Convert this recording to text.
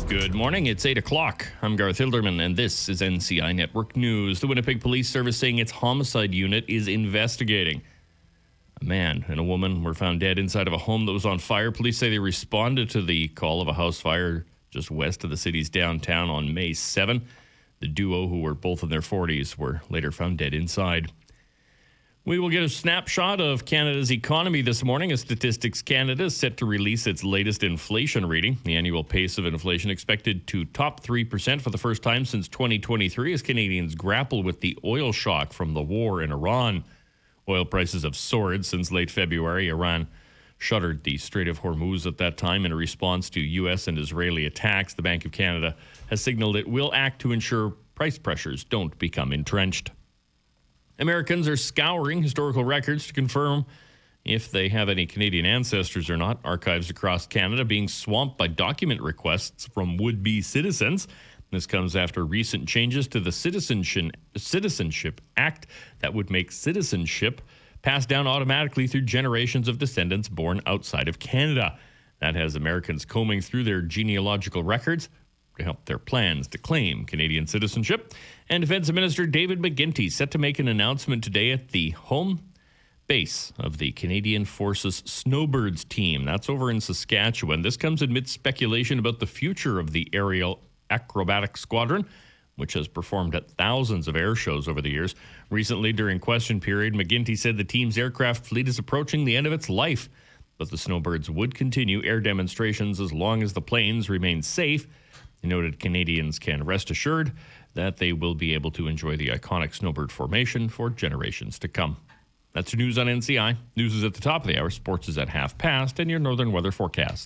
Good morning. It's 8 o'clock. I'm Garth Hilderman, and this is NCI Network News. The Winnipeg Police Service saying its homicide unit is investigating. A man and a woman were found dead inside of a home that was on fire. Police say they responded to the call of a house fire just west of the city's downtown on May 7. The duo, who were both in their 40s, were later found dead inside. We will get a snapshot of Canada's economy this morning as Statistics Canada is set to release its latest inflation reading. The annual pace of inflation expected to top 3% for the first time since 2023 as Canadians grapple with the oil shock from the war in Iran. Oil prices have soared since late February. Iran shuttered the Strait of Hormuz at that time in a response to U.S. and Israeli attacks. The Bank of Canada has signaled it will act to ensure price pressures don't become entrenched. Americans are scouring historical records to confirm if they have any Canadian ancestors or not. Archives across Canada being swamped by document requests from would-be citizens. This comes after recent changes to the Citizenship Act that would make citizenship passed down automatically through generations of descendants born outside of Canada. That has Americans combing through their genealogical records to help their plans to claim Canadian citizenship. And Defence Minister David McGuinty set to make an announcement today at the home base of the Canadian Forces Snowbirds team. That's over in Saskatchewan. This comes amidst speculation about the future of the aerial acrobatic squadron, which has performed at thousands of air shows over the years. Recently, during question period, McGuinty said the team's aircraft fleet is approaching the end of its life, but the Snowbirds would continue air demonstrations as long as the planes remain safe. He noted Canadians can rest assured that they will be able to enjoy the iconic snowbird formation for generations to come. That's your news on NCI. News is at the top of the hour. Sports is at 5:30, and your northern weather forecast.